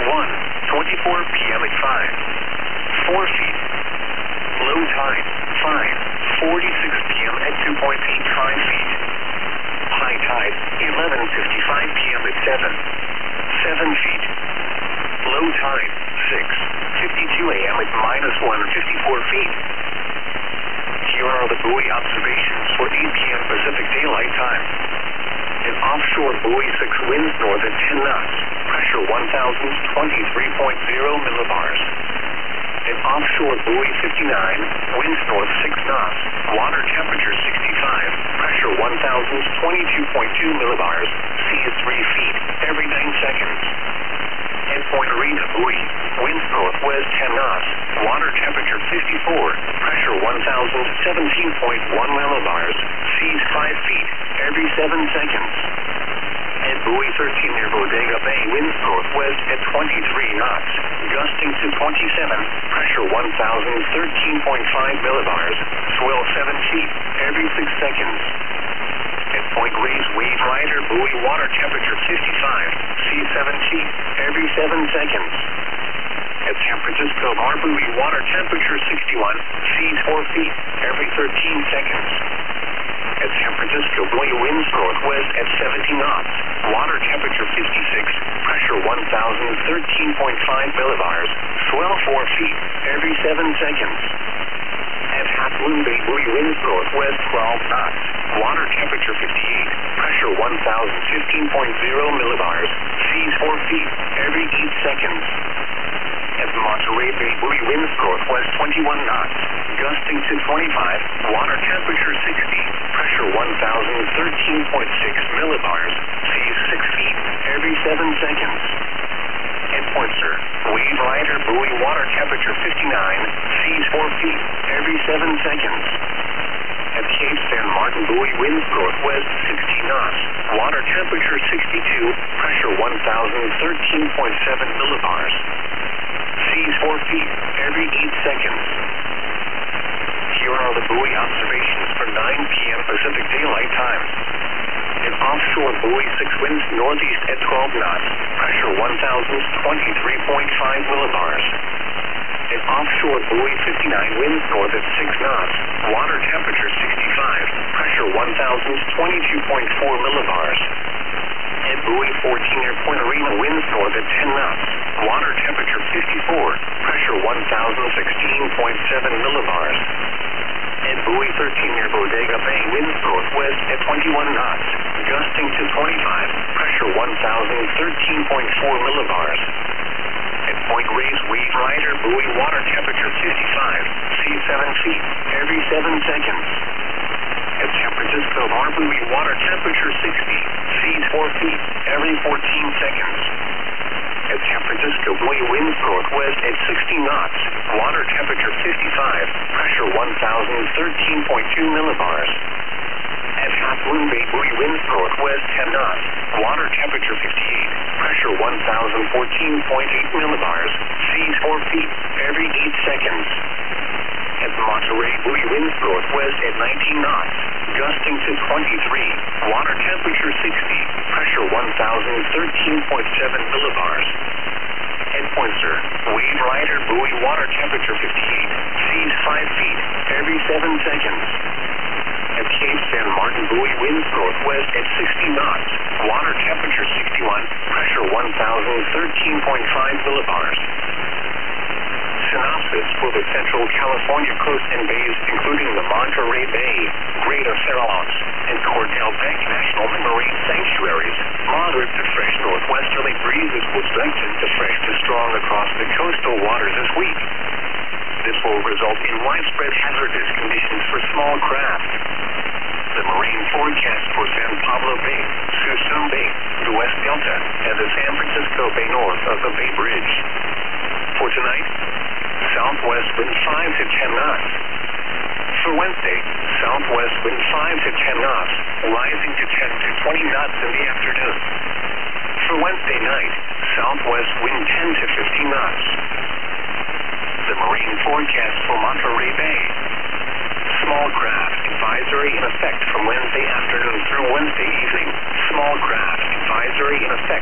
1:24 p.m. at 5. 4 feet. Low tide, 5:46 p.m. at 2.85 feet. High tide, 11:55 p.m. at 7 feet. Low tide, 6:52 a.m. at -154 feet. Here are the buoy observations for 8 p.m. Pacific Daylight Time. An offshore buoy 6 winds north at 10 knots, pressure 1,023.0 millibars. An offshore buoy 59, winds north 6 knots, water temperature 65, pressure 1,022.2 millibars, sea is 3 feet every 9 seconds. At Point Arena buoy, winds northwest 10 knots, water temperature 54, pressure 1,017.1 millibars, seas 5 feet every 7 seconds. At buoy 13 near Bodega Bay, winds northwest at 23 knots, gusting to 27, pressure 1,013.5 millibars, swell 7 feet every 6 seconds. At Point Reyes Wave Rider buoy, water temperature 55, sea 7 feet every 7 seconds. At San Francisco Bar buoy, water temperature 61, seas 4 feet every 13 seconds. At San Francisco buoy, winds northwest at 70 knots, water temperature 56, pressure 1,013.5 millibars, swell 4 feet every 7 seconds. At Half Moon Bay buoy, winds northwest 12 knots, water temperature 58, pressure 1,015.0 millibars, seas 4 feet every 8 seconds. At Monterey Bay buoy, winds northwest 21 knots, gusting to 25, water temperature 60, pressure 1,013.6 millibars, seas 6 feet every 7 seconds. At Point Sur, Wave Rider buoy, water temperature 59, seas 4 feet every 7 seconds. At Cape San Martin buoy, winds northwest 16 knots, water temperature 62, pressure 1,013.7 millibars, seas 4 feet every 8 seconds. Here are the buoy observations for 9 p.m. Pacific Daylight Time. An offshore buoy 6 winds northeast at 12 knots, pressure 1,023.5 millibars. An offshore buoy 59 winds north at 6 knots, water temperature 65, pressure 1,022.4 millibars. At buoy 14 near Point Arena, winds north at 10 knots, water temperature 54, pressure 1,016.7 millibars. At buoy 13 near Bodega Bay, winds northwest at 21 knots, gusting to 25, pressure 1,013.4 millibars. At Point Reyes Wave Rider buoy, water temperature 55, sea 7 feet every 7 seconds. At San Francisco Bar buoy, water temperature 60, seas 4 feet every 14 seconds. At San Francisco buoy, winds northwest at 60 knots, water temperature 55, pressure 1,013.2 millibars. At Half Moon Bay buoy, winds northwest 10 knots, water temperature 58, pressure 1,014.8 millibars, seas 4 feet every 8 seconds. At Monterey buoy, winds northwest at 19 knots, gusting to 23, water temperature 60, pressure 1,013.7 millibars. At Point Sur, Wave Rider buoy, water temperature 58, seas 5 feet every 7 seconds. At Cape San Martin buoy, winds northwest at 60 knots, water temperature 61, pressure 1,013.5 millibars. Synopsis for the Central California coast and bays, including the Monterey Bay, Greater Farallones, and Cordell Bank National Marine Sanctuaries. Moderate to fresh northwesterly breezes will strengthen to fresh to strong across the coastal waters this week. This will result in widespread hazardous conditions for small craft. The marine forecast for San Pablo Bay, Suisun Bay, the West Delta, and the San Francisco Bay north of the Bay Bridge. For tonight, southwest wind 5 to 10 knots. For Wednesday, southwest wind 5 to 10 knots, rising to 10 to 20 knots in the afternoon. For Wednesday night, southwest wind 10 to 15 knots. The marine forecast for Monterey Bay. Small craft advisory in effect from Wednesday afternoon through Wednesday evening. Small craft advisory in effect